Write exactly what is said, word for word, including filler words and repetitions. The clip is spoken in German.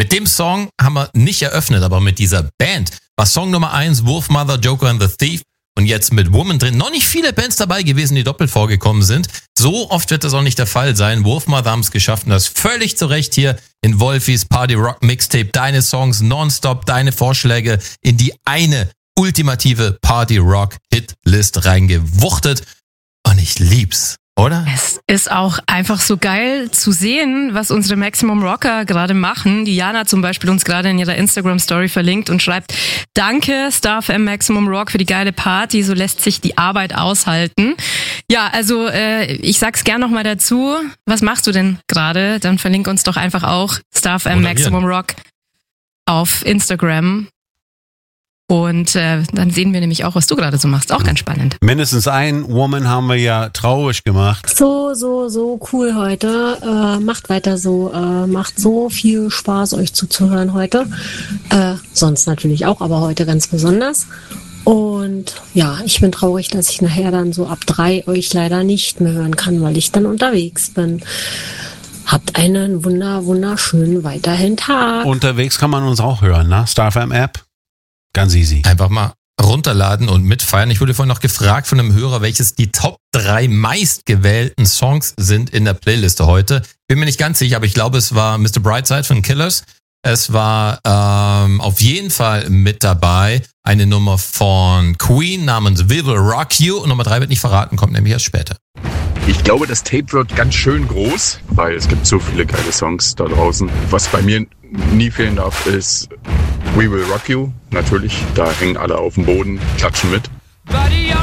Mit dem Song haben wir nicht eröffnet, aber mit dieser Band war Song Nummer eins Wolfmother, Joker and the Thief und jetzt mit Woman drin. Noch nicht viele Bands dabei gewesen, die doppelt vorgekommen sind. So oft wird das auch nicht der Fall sein. Wolfmother haben es geschafft und das völlig zu Recht hier in Wolfis Party Rock Mixtape. Deine Songs nonstop, deine Vorschläge in die eine ultimative Party Rock Hitlist reingewuchtet. Und ich lieb's. Oder? Es ist auch einfach so geil zu sehen, was unsere Maximum Rocker gerade machen. Diana zum Beispiel uns gerade in ihrer Instagram-Story verlinkt und schreibt, danke Star F M Maximum Rock für die geile Party, so lässt sich die Arbeit aushalten. Ja, also äh, ich sag's gern nochmal dazu. Was machst du denn gerade? Dann verlink uns doch einfach auch Star F M Maximum Rock auf Instagram. Und äh, dann sehen wir nämlich auch, was du gerade so machst. Auch ganz spannend. Mindestens ein Woman haben wir ja traurig gemacht. So, so, so cool heute. Äh, macht weiter so. Äh, macht so viel Spaß, euch zuzuhören heute. Äh, sonst natürlich auch, aber heute ganz besonders. Und ja, ich bin traurig, dass ich nachher dann so ab drei euch leider nicht mehr hören kann, weil ich dann unterwegs bin. Habt einen wunder, wunderschönen weiterhin Tag. Unterwegs kann man uns auch hören, ne? Star F M App. Ganz easy. Einfach mal runterladen und mitfeiern. Ich wurde vorhin noch gefragt von einem Hörer, welches die Top drei meistgewählten Songs sind in der Playliste heute. Bin mir nicht ganz sicher, aber ich glaube, es war Mister Brightside von Killers. Es war ähm, auf jeden Fall mit dabei eine Nummer von Queen namens We Will Rock You. Und Nummer drei wird nicht verraten, kommt nämlich erst später. Ich glaube, das Tape wird ganz schön groß, weil es gibt so viele geile Songs da draußen. Was bei mir nie fehlen darf, ist We Will Rock You. Natürlich, da hängen alle auf dem Boden, klatschen mit.